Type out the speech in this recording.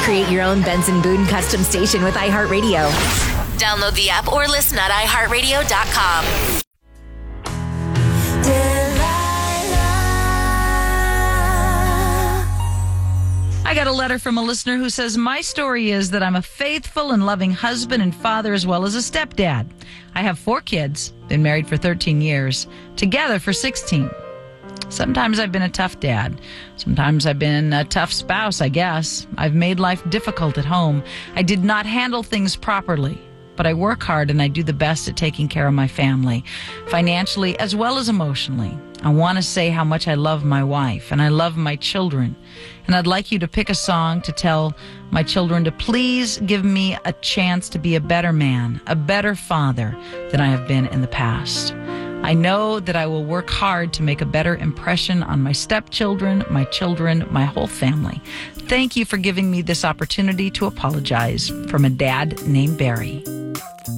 Create your own Benson Boone custom station with iHeartRadio. Download the app or listen at iHeartRadio.com. I got a letter from a listener who says, my story is that I'm a faithful and loving husband and father as well as a stepdad. I have 4 kids, been married for 13 years, together for 16. Sometimes I've been a tough dad. Sometimes I've been a tough spouse, I guess. I've made life difficult at home. I did not handle things properly, but I work hard and I do the best at taking care of my family, financially as well as emotionally. I want to say how much I love my wife and I love my children. And I'd like you to pick a song to tell my children to please give me a chance to be a better man, a better father than I have been in the past. I know that I will work hard to make a better impression on my stepchildren, my children, my whole family. Thank you for giving me this opportunity to apologize. From a dad named Barry.